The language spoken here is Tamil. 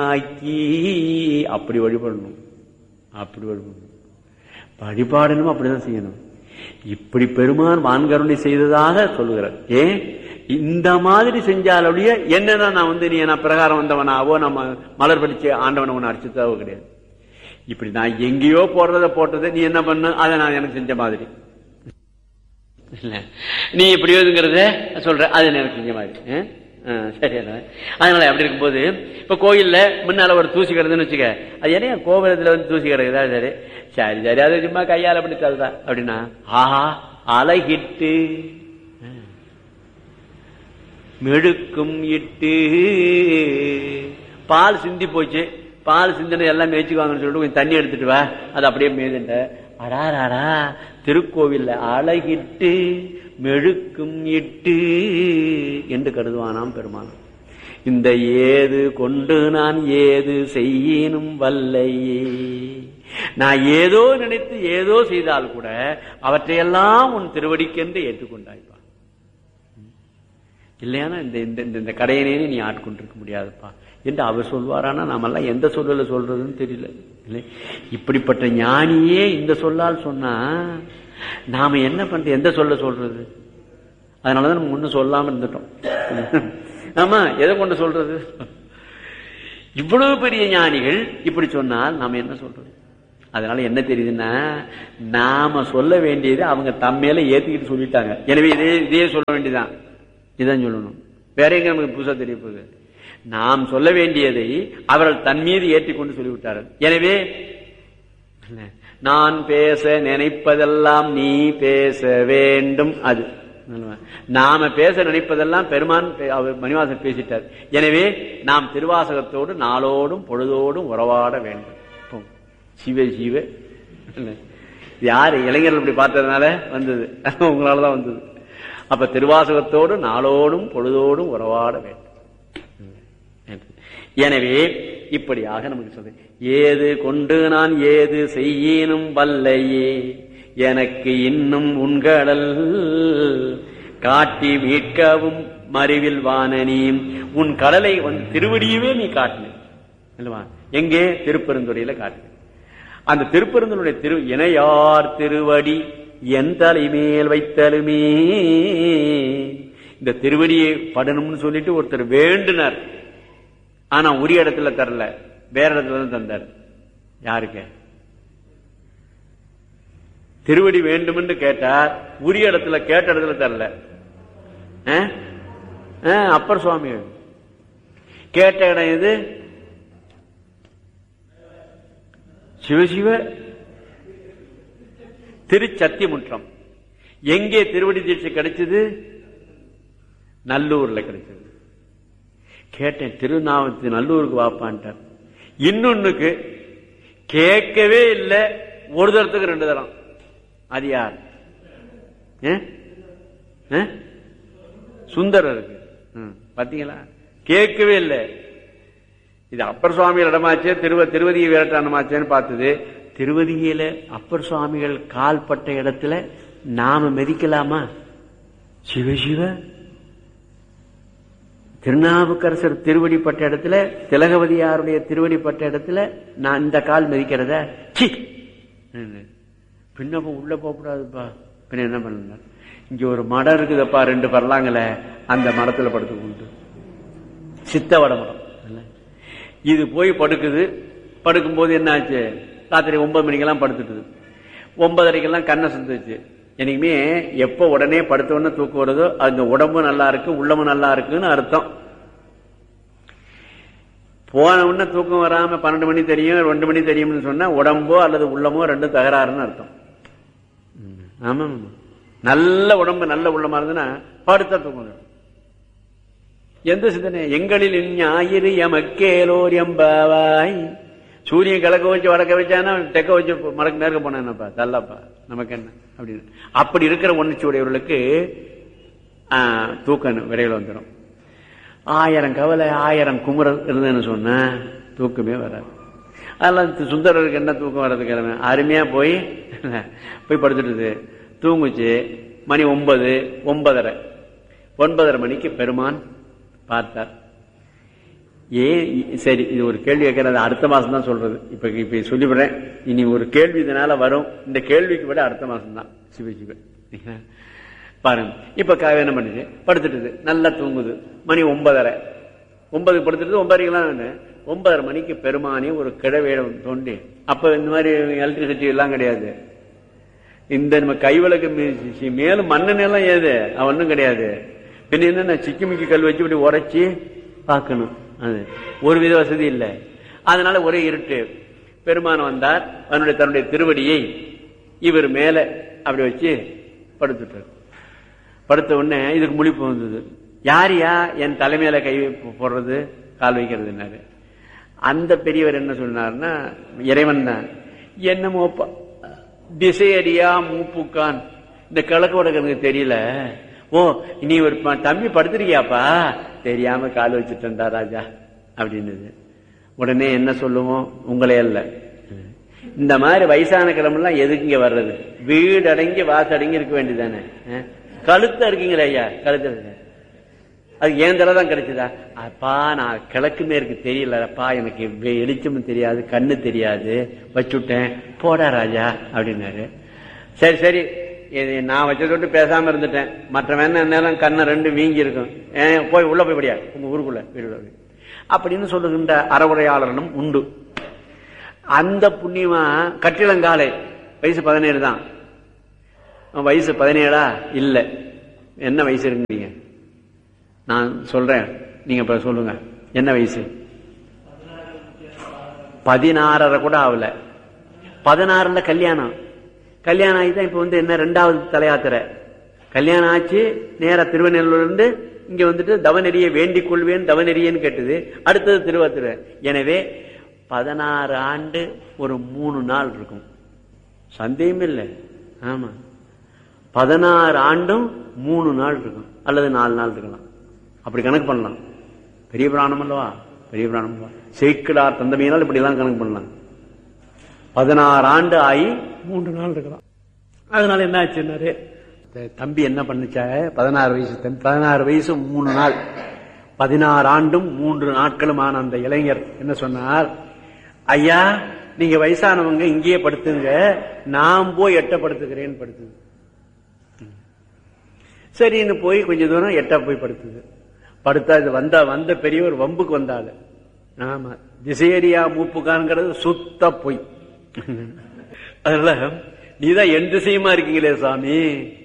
அப்படி வழிபடணும், அப்படி வழிபடணும். வழிபாடணும் அப்படிதான் செய்யணும். இப்படி பெருமான் வான்கருணை செய்ததாக சொல்லுகிறார். ஏன் இந்த மாதிரி செஞ்சாலுடைய என்னன்னா நான் நீ நான் பிரகாரம் வந்தவனாவோ நம்ம மலர் படிச்சு ஆண்டவன ஒன்று அடிச்சுதாவோ கிடையாது. இப்படி நான் எங்கேயோ போடுறத போட்டதை நீ என்ன பண்ணு, அதை நான் எனக்கு செஞ்ச மாதிரி இல்ல, நீ இப்படி எழுதுங்கிறத சொல்ற அது எனக்கு செஞ்ச மாதிரி. சரியா? அதனால அப்படி இருக்கும்போது இப்ப கோயில்ல முன்னால ஒரு தூசி கிடக்குதுன்னு வச்சுக்க, அது என்ன கோவிலத்துல தூசி கிடக்குதா? சரி சரி சரி, அது சும்மா கையால் அப்படி தள்ளுதா அப்படின்னா, ஆஹா அழகிட்டு மெழுக்கும் இட்டு பால் சிந்தி போச்சு, பால் சிந்தனை எல்லாம் மேய்ச்சிக்குவாங்கன்னு சொல்லிட்டு கொஞ்சம் தண்ணி எடுத்துட்டு வா, அது அப்படியே மேய்துட்ட. அடாராடா, திருக்கோவில்ல அழகிட்டு மெழுக்கும் இட்டு என்று கருதுவானாம் பெருமானம். இந்த ஏது கொண்டு நான் ஏது செய்யணும் வல்லையே, நான் ஏதோ நினைத்து ஏதோ செய்தால் கூட அவற்றையெல்லாம் உன் திருவடிக்கென்று ஏற்றுக்கொண்டாய்ப்பா. இல்லையானா இந்த கடையனே நீ ஆட்கொண்டிருக்க முடியாதுப்பா என்று அவர் சொல்வாரானா நாமெல்லாம் எந்த சொல்லல சொல்றதுன்னு தெரியல. இல்லை, இப்படிப்பட்ட ஞானியே இந்த சொல்லால் சொன்னா நாம என்ன பண்றது, எந்த சொல்ல சொல்றது? அதனாலதான் நம்ம ஒன்னும் சொல்லாம இருந்துட்டோம். ஆமா, எதை கொண்டு சொல்றது? இவ்வளவு பெரிய ஞானிகள் இப்படி சொன்னால் நாம என்ன சொல்றது? அதனால என்ன தெரியுதுன்னா, நாம சொல்ல வேண்டியது அவங்க தம்மேல ஏத்துக்கிட்டு சொல்லிட்டாங்க. எனவே இதே சொல்ல வேண்டியதான், இதான் சொல்லணும். வேற எங்க நமக்கு புதுசா தெரிய போகுது? நாம் சொல்ல வேண்டியதை அவர்கள் தன் மீது ஏற்றிக்கொண்டு சொல்லிவிட்டார்கள். எனவே நான் பேச நினைப்பதெல்லாம் நீ பேச வேண்டும். அது நாம பேச நினைப்பதெல்லாம் பெருமான் மணிவாசன் பேசிட்டார். எனவே நாம் திருவாசகத்தோடு நாளோடும் பொழுதோடும் உறவாட வேண்டும். சிவ சிவ யாரு இளைஞர்கள் இப்படி பார்த்ததுனால வந்தது, உங்களாலதான் வந்தது. அப்ப திருவாசகத்தோடு நாளோடும் பொழுதோடும் உறவாட வேண்டும். எனவே இப்படியாக நமக்கு சொல்ற, ஏது கொண்டு நான் ஏது செய்யணும் வல்லையே, எனக்கு இன்னும் உன்கடல் காட்டி மீட்கவும் மறிவில் வானனியும். உன் கடலை திருவடியவே நீ காட்டின. எங்கே? திருப்பெருந்துறையில காட்டின. அந்த திருப்பெருந்துடைய இணையார் திருவடி என் தலைமேல் வைத்தலுமே. இந்த திருவடியை படணும்னு சொல்லிட்டு ஒருத்தர் வேண்டுனார். ஆனா உரிய இடத்துல தரல, வேற இடத்துல தான் தந்தார். யாருக்கு? திருவடி வேண்டும் என்று கேட்டார், உரிய இடத்துல கேட்ட இடத்துல தரல. அப்பர் சுவாமி கேட்ட இடம் எது? சிவசிவ திருச்சத்தியமுற்றம். எங்கே திருவடி தீட்சை கிடைச்சது? நல்லூர்ல கிடைச்சது. கேட்டேன், திருநாமத்து நல்லூருக்கு வாப்பான்ட்டார். இன்னொன்னுக்கு கேட்கவே இல்லை, ஒரு தரத்துக்கு 2 தரம். அது யார்? சுந்தரருக்கு. பாத்தீங்களா? கேட்கவே இல்லை. இது அப்பர் சுவாமிகள் இடமாச்சே, திருவதியை விரட்டானமாச்சேன்னு பார்த்தது. திருவதியில அப்பர் சுவாமிகள் கால் பட்ட இடத்துல நாம மிதிக்கலாமா? சிவசிவ திருநாவுக்கரசர் திருவடிப்பட்ட இடத்துல, திலகவதியாருடைய திருவடிப்பட்ட இடத்துல நான் இந்த கால் மிதிக்கிறத பின்ன உள்ள போகக்கூடாதுப்பா. பின்ன என்ன பண்ண? இங்க ஒரு மடம் இருக்குதப்பா, 2 பரலாங்கல, அந்த மடத்துல படுத்துக்கொண்டு சித்தவட மடம். இது போய் படுக்குது. படுக்கும் போது என்ன ஆச்சு? ராத்திரி 9 மணிக்கெல்லாம் படுத்துட்டுது. 9:30 கண்ணை சுந்துச்சு. எனக்குமே எப்ப உடனே படுத்த உடனே தூக்கம் வருதோ அந்த உடம்பு நல்லா இருக்கு, உள்ளமும் நல்லா இருக்குன்னு அர்த்தம். போன உடனே தூக்கம் வராம 12 மணி தெரியும், 2 மணி தெரியும்னு சொன்னா உடம்போ அல்லது உள்ளமோ 2 தகராறுன்னு அர்த்தம். ஆமா, நல்ல உடம்பு நல்ல உள்ளமா இருந்ததுன்னா படுத்தா தூக்கம் வரும். எந்த சிந்தனை? எங்களில் ஞாயிறு எமக்கேலோர் எம்பாவாய். சூரியன் கிழக்க வச்சு வடக்க வச்சானா தெக்க வச்சு மடக்கு நேர்க்க போனப்பா தள்ளப்பா, நமக்கு என்ன அப்படின்னு. அப்படி இருக்கிற உணர்ச்சியுடையவர்களுக்கு தூக்கம் விரைவில் வந்துடும். 1000 கவலை 1000 குமுறல் இருந்ததுன்னு சொன்ன தூக்கமே வராது. அதெல்லாம் சுந்தரருக்கு என்ன தூக்கம் வர்றது கிழமை? அருமையா போய் படுத்துட்டு தூங்குச்சு. மணி 9, 9:30 மணிக்கு பெருமான் பார்த்தார். சரி, இது ஒரு கேள்வி கேட்கறது அடுத்த மாசம் தான் சொல்றது. இப்ப சொல்லிவிடுறேன். இனி ஒரு கேள்வி இதனால வரும். இந்த கேள்விக்கு விட அடுத்த மாசம் தான். சிவ பாருங்க. இப்ப என்ன பண்ணுது, படுத்துட்டு நல்லா தூங்குது. மணி 9:30. 9 படுத்துட்டு 9:30 9:30 மணிக்கு பெருமானே ஒரு கிழவேடம் தோண்டி, அப்ப இந்த மாதிரி எலக்ட்ரிசிட்டி எல்லாம் கிடையாது. இந்த நம்ம கைவிளக்கு மேலும் மண்ணெண்ணெல்லாம் ஏது ஒன்னும் கிடையாது. பின்ன என்ன சிக்கிமிக்கி கல் வச்சு இப்படி உரைச்சி பார்க்கணும். அது ஒரு வித வசதி இல்லை. அதனால ஒரே இருட்டு. பெருமான் வந்தார். தன்னுடைய திருவடியை இவர் மேல அப்படி வச்சு படுத்துட்டார். படுத்த உடனே இதுக்கு முழிப்பு வந்தது. யாரியா என் தலைமையில கை போடுறது, கால் வைக்கிறதுனாரு. அந்த பெரியவர் என்ன சொன்னார்னா, இறைவன் தான். என்னமோ திசையடியா மூப்புக்கான், இந்த கிழக்கு வடக்கு தெரியல. ஓ, நீ ஒரு தம்பி படுத்திருக்கியாப்பா, தெரியாம கால் வச்சுட்டா ராஜா அப்படின்னு. உடனே என்ன சொல்லுவோம், உங்களே அல்ல. இந்த மாதிரி வயசான கிழமெல்லாம் எதுக்கு இங்க வர்றது? வீடு அடங்கி வாசடங்கி இருக்க வேண்டியதானே. கழுத்த இருக்கீங்களே ஐயா, கழுத்த அது ஏன் தடவை தான் கிடைச்சதா? அப்பா நான் கிழக்கு மேற்கு தெரியலப்பா, எனக்கு வெளிச்சமும் தெரியாது, கண்ணு தெரியாது, வச்சுட்டேன், போடா ராஜா அப்படின்னாரு. சரி சரி, நான் வச்சதோட்டு பேசாம இருந்துட்டேன். மற்ற வேணா நேரம் கண்ணை 2 வீங்கி இருக்கும், போய் உள்ள போய் படியா உங்க ஊருக்குள்ள வீடு அப்படின்னு சொல்லுகின்ற அறவுரையாளர்களும் உண்டு. அந்த புண்ணியமா கட்டிலங்காலை வயசு 17 தான். வயசு 17 இல்ல, என்ன வயசு இருக்குங்க? நான் சொல்றேன், நீங்க இப்ப சொல்லுங்க என்ன வயசு? 16 கூட ஆகல. 16 கல்யாணம். கல்யாணம் ஆகிதான் இப்ப என்ன 2வது தலையாத்திரை. கல்யாணம் ஆச்சு, நேர திருவண்ணூர்ல இருந்து இங்க வந்துட்டு தவநெறியை வேண்டிக் கொள்வேன், தவநெறியன்னு கேட்டது. அடுத்தது திருவாத்திரை. எனவே 16 ஆண்டு ஒரு 3 நாள் இருக்கும், சந்தேகம் இல்லை. ஆமா, 16 ஆண்டும் 3 நாள் இருக்கும், அல்லது 4 நாள் இருக்கலாம். அப்படி கணக்கு பண்ணலாம். பெரிய பிராணம் அல்லவா, பெரிய பிராணம். சேக்கிடார் தந்தமையினால் இப்படி எல்லாம் கணக்கு பண்ணலாம். 16 ஆண்டு ஆகி 3 நாள் இருக்கலாம். அதனால என்ன ஆச்சுன்னாரு, தம்பி என்ன பண்ணுச்சா, 16 வயசு 16 வயசு 3 நாள், 16 ஆண்டும் 3 நாட்களுமான அந்த இளைஞர் என்ன சொன்னார், ஐயா நீங்க வயசானவங்க இங்கேயே படுத்துங்க, நான் போய் எட்ட படுத்துக்கிறேன்னு படுத்துங்க. சரின்னு போய் கொஞ்ச தூரம் எட்ட போய் படுத்துது. படுத்தா இது வந்த பெரியவர் வம்புக்கு வந்தாள். ஆமா, திசையரியா மூப்புக்கான்ங்கிறது சுத்த பொய். அதனால நீதான் என் திசையுமா இருக்கீங்களே சாமி,